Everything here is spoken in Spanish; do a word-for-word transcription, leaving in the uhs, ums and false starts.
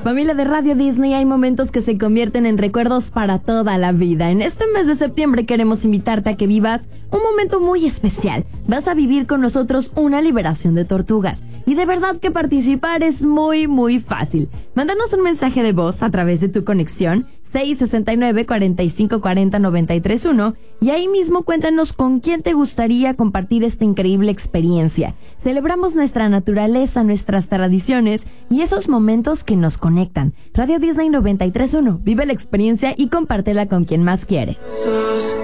Familia de Radio Disney, hay momentos que se convierten en recuerdos para toda la vida. En este mes de septiembre queremos invitarte a que vivas un momento muy especial. Vas a vivir con nosotros una liberación de tortugas. Y de verdad que participar es muy, muy fácil. Mándanos un mensaje de voz a través de tu conexión seis sesenta y nueve, cuarenta y cinco cuarenta, noventa y tres uno y ahí mismo cuéntanos con quién te gustaría compartir esta increíble experiencia. Celebramos nuestra naturaleza, nuestras tradiciones y esos momentos que nos conectan. Radio Disney noventa y tres uno, vive la experiencia y compártela con quien más quieres.